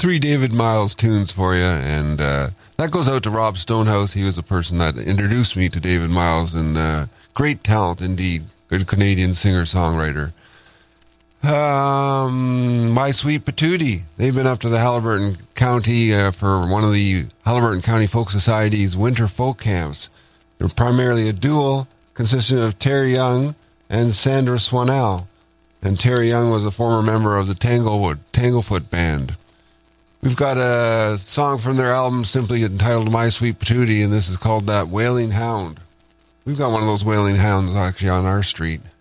three David Miles tunes for you, and that goes out to Rob Stonehouse. He was the person that introduced me to David Miles, and great talent indeed. Good Canadian singer-songwriter. My Sweet Patootie. They've been up to the Haliburton County for one of the Haliburton County Folk Society's winter folk camps. They're primarily a duo consisting of Terry Young and Sandra Swanell. And Terry Young was a former member of the Tanglefoot Band. We've got a song from their album simply entitled My Sweet Patootie, and this is called That Wailing Hound. We've got one of those wailing hounds actually on our street.